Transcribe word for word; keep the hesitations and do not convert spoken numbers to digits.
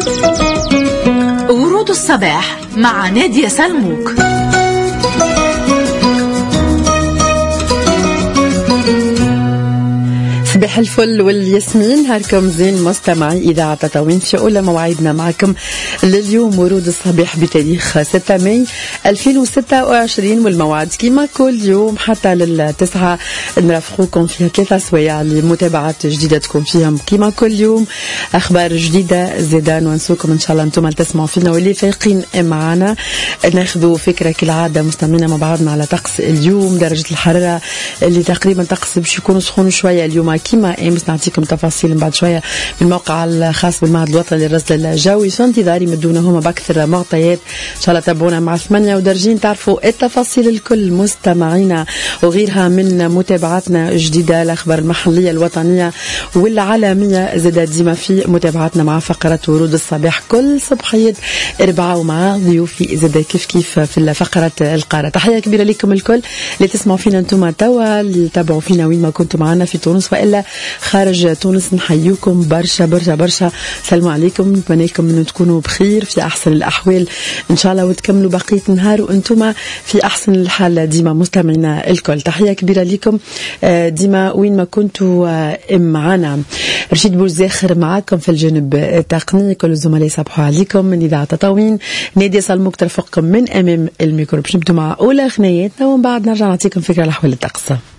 ورود الصباح مع نادية سلموك. صباح الفل والياسمين، نهاركم زين مستمعي إذاعة تطاوين. في أولى موعدنا معكم لليوم ورود الصباح بتاريخ ستة ماي ألفين وستة وعشرين، والموعد كما كل يوم حتى للتسعة نرافقوكم فيها ثلاثة سوايع لمتابعة جديدة تكون فيهم كما كل يوم أخبار جديدة زيدا نونسوكم إن شاء الله أنتم تسمعوا فينا واللي فايقين معنا. ناخذوا فكرة كالعادة مستمعينا مع بعضنا على طقس اليوم، درجة الحرارة اللي تقريبا طقس باش يكونوا سخون شوية اليوم كما امس. نعطيكم تفاصيل بعد شويه من الموقع الخاص بالمعهد الوطني للرصد الجوي. في انتظاري مدونهما باكثر معطيات ان شاء الله. تابعونا مع ثمانية ودرجين تعرفوا التفاصيل الكل مستمعينا، وغيرها من متابعاتنا الجديده الاخبار المحليه الوطنيه والعالميه. زاد ديما في متابعاتنا مع فقره ورود الصباح كل صبحيه اربعه، ومع ضيوفي زاد كيف كيف في فقره القاره. تحيه كبيره لكم الكل اللي تسمعوا فينا انتم توا، اللي تابعوا فينا وين ما كنتم معنا في تونس والا خارج تونس. نحييكم برشا برشا برشا، سلام عليكم، نتمنى لكم انه تكونوا بخير في احسن الاحوال ان شاء الله، وتكملوا بقيه النهار وانتم في احسن الحال ديما مستمعينا الكل. تحيه كبيره لكم ديما وين ما كنتوا معنا. رشيد بوزاخر معاكم في الجانب التقني، كل الزملاء صبحوا عليكم من اذاعه تطاوين. نادية سلموك ترفقكم من امام الميكرو باش نبدو مع اولى خناياتنا، ومن بعد نرجع نعطيكم فكره على احوال الطقس.